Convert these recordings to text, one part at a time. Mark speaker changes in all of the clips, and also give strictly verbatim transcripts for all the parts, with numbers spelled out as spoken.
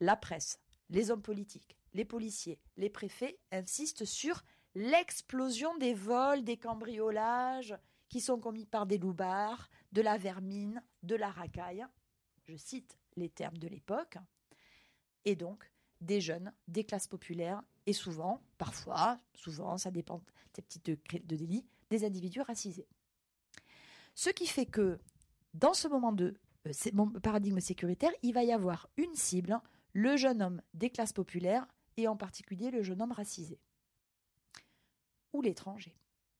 Speaker 1: la presse, les hommes politiques, les policiers, les préfets insistent sur l'explosion des vols, des cambriolages qui sont commis par des loupards, de la vermine, de la racaille. Je cite les termes de l'époque. Et donc, des jeunes, des classes populaires, et souvent, parfois, souvent, ça dépend des petits degrés de délit, des individus racisés. Ce qui fait que, dans ce moment de euh, paradigme sécuritaire, il va y avoir une cible, le jeune homme des classes populaires, et en particulier le jeune homme racisé, ou l'étranger.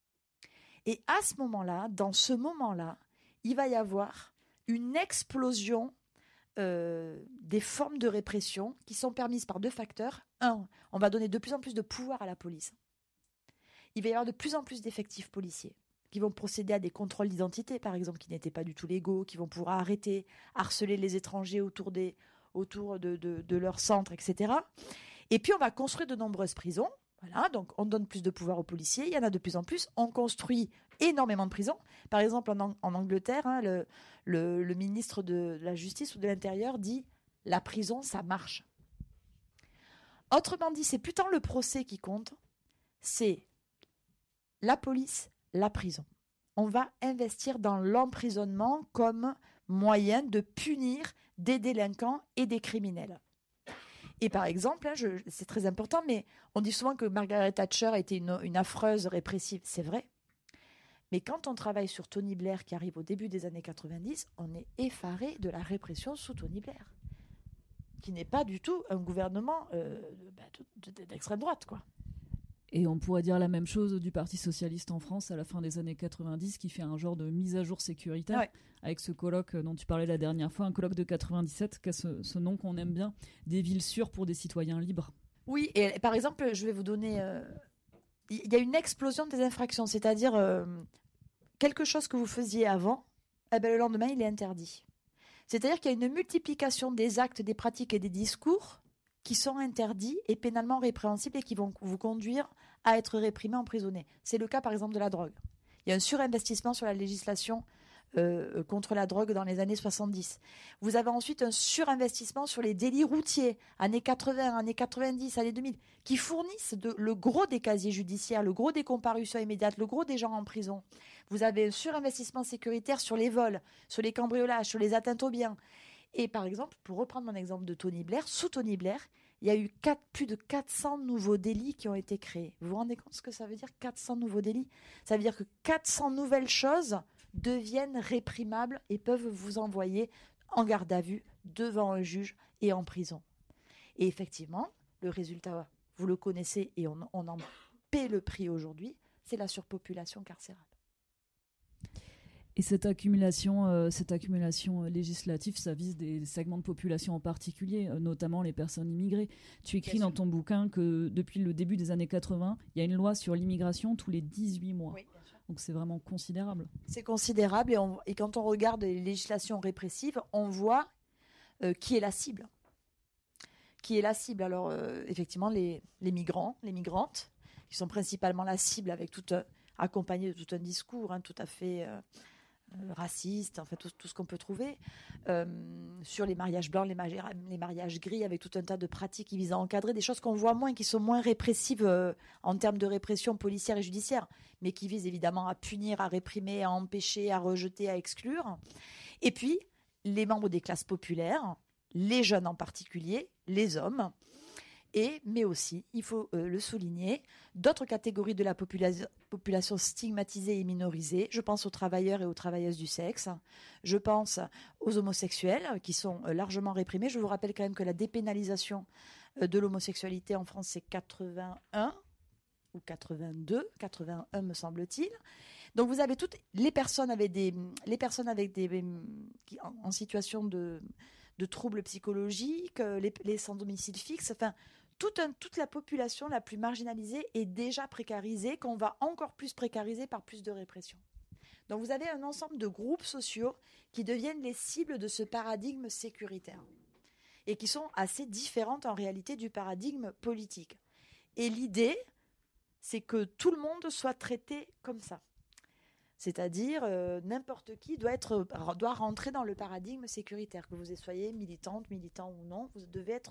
Speaker 1: Et à ce moment-là, dans ce moment-là, il va y avoir une explosion euh, des formes de répression qui sont permises par deux facteurs. Un, on va donner de plus en plus de pouvoir à la police. Il va y avoir de plus en plus d'effectifs policiers qui vont procéder à des contrôles d'identité, par exemple, qui n'étaient pas du tout légaux, qui vont pouvoir arrêter, harceler les étrangers autour, des, autour de, de, de leur centre, et cetera. Et puis, on va construire de nombreuses prisons. Voilà, donc on donne plus de pouvoir aux policiers, il y en a de plus en plus, on construit énormément de prisons. Par exemple, en, en Angleterre, hein, le, le, le ministre de la Justice ou de l'Intérieur dit « la prison, ça marche ». Autrement dit, c'est plus tant le procès qui compte, c'est la police, la prison. On va investir dans l'emprisonnement comme moyen de punir des délinquants et des criminels. Et par exemple, hein, je, c'est très important, mais on dit souvent que Margaret Thatcher a été une, une affreuse répressive. C'est vrai. Mais quand on travaille sur Tony Blair, qui arrive au début des années quatre-vingt-dix, on est effaré de la répression sous Tony Blair, qui n'est pas du tout un gouvernement euh, bah, d'extrême droite, quoi.
Speaker 2: Et on pourrait dire la même chose du Parti socialiste en France à la fin des années quatre-vingt-dix, qui fait un genre de mise à jour sécuritaire, ouais. Avec ce colloque dont tu parlais la dernière fois, un colloque de quatre-vingt-dix-sept, qui a ce, ce nom qu'on aime bien, des villes sûres pour des citoyens libres.
Speaker 1: Oui, et par exemple, je vais vous donner... Euh, il y a une explosion des infractions, c'est-à-dire euh, quelque chose que vous faisiez avant, eh ben, le lendemain, il est interdit. C'est-à-dire qu'il y a une multiplication des actes, des pratiques et des discours qui sont interdits et pénalement répréhensibles et qui vont vous conduire à être réprimés, emprisonnés. C'est le cas, par exemple, de la drogue. Il y a un surinvestissement sur la législation euh, contre la drogue dans les années soixante-dix. Vous avez ensuite un surinvestissement sur les délits routiers, années quatre-vingts, années quatre-vingt-dix, années deux mille, qui fournissent de, le gros des casiers judiciaires, le gros des comparutions immédiates, le gros des gens en prison. Vous avez un surinvestissement sécuritaire sur les vols, sur les cambriolages, sur les atteintes aux biens. Et par exemple, pour reprendre mon exemple de Tony Blair, sous Tony Blair, il y a eu quatre, plus de quatre cents nouveaux délits qui ont été créés. Vous vous rendez compte ce que ça veut dire, quatre cents nouveaux délits? Ça veut dire que quatre cents nouvelles choses deviennent réprimables et peuvent vous envoyer en garde à vue, devant un juge et en prison. Et effectivement, le résultat, vous le connaissez et on, on en paie le prix aujourd'hui, c'est la surpopulation carcérale.
Speaker 2: Et cette accumulation, euh, cette accumulation législative, ça vise des segments de population en particulier, euh, notamment les personnes immigrées. Tu écris dans ton bouquin que depuis le début des années quatre-vingts, il y a une loi sur l'immigration tous les dix-huit mois. Oui, bien sûr. Donc c'est vraiment considérable.
Speaker 1: C'est considérable et, on, et quand on regarde les législations répressives, on voit euh, qui est la cible. Qui est la cible Alors euh, effectivement, les, les migrants, les migrantes, qui sont principalement la cible avec tout un, accompagné de tout un discours hein, tout à fait... Euh, racistes, en fait, tout, tout ce qu'on peut trouver, euh, sur les mariages blancs, les, mari- les mariages gris, avec tout un tas de pratiques qui visent à encadrer, des choses qu'on voit moins, qui sont moins répressives euh, en termes de répression policière et judiciaire, mais qui visent évidemment à punir, à réprimer, à empêcher, à rejeter, à exclure. Et puis, les membres des classes populaires, les jeunes en particulier, les hommes, et, mais aussi, il faut euh, le souligner, d'autres catégories de la popula- population stigmatisée et minorisée. Je pense aux travailleurs et aux travailleuses du sexe. Je pense aux homosexuels qui sont euh, largement réprimés. Je vous rappelle quand même que la dépénalisation euh, de l'homosexualité en France, c'est quatre-vingt-un ou quatre-vingt-deux, quatre-vingt-un me semble-t-il. Donc vous avez toutes les personnes avec des, les personnes avec des, qui, en, en situation de, de troubles psychologiques, les, les sans domicile fixe, enfin, Toute, un, toute la population la plus marginalisée est déjà précarisée, qu'on va encore plus précariser par plus de répression. Donc vous avez un ensemble de groupes sociaux qui deviennent les cibles de ce paradigme sécuritaire et qui sont assez différentes en réalité du paradigme politique. Et l'idée, c'est que tout le monde soit traité comme ça. C'est-à-dire, euh, n'importe qui doit, être, doit rentrer dans le paradigme sécuritaire. Que vous soyez militante, militant ou non, vous devez être